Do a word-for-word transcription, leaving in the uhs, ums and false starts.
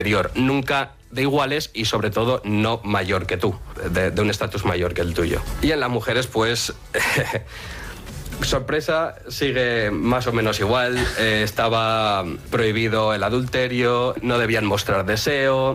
superior, nunca de iguales y sobre todo no mayor que tú, de, de un estatus mayor que el tuyo. Y en las mujeres pues... sorpresa, sigue más o menos igual, eh, estaba prohibido el adulterio, no debían mostrar deseo,